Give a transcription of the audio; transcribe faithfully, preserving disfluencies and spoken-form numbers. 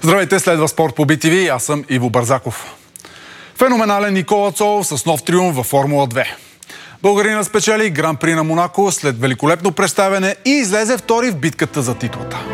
Здравейте, следва Спорт по Би Ти Ви. Аз съм Иво Бързаков. Феноменален Никола Цолов с нов триумф във Формула две. Българинът спечели Гран При на Монако след великолепно представяне и излезе втори в битката за титлата.